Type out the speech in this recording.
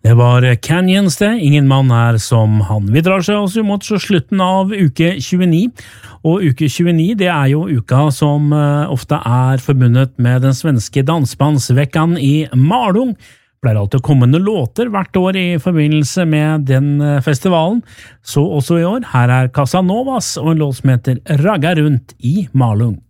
Det var Canyons det, ingen mann er som han. Vi drar seg også mot slutten av uke 29, og uke 29 det er jo uka som ofte er forbundet med den svenske dansbandsveckan i Malung. Pleier alltid å komme noen låter hvert år i forbindelse med den festivalen, så også i år. Her er Casanovas og en låt som heter Ragga rundt i Malung.